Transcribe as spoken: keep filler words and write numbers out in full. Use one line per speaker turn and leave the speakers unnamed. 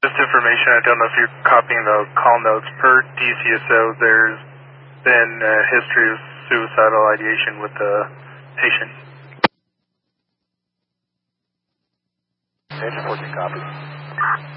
Just information, I don't know if you're copying the call notes. Per D C S O, there's been a history of suicidal ideation with the patient.
Engine fourteen, copy.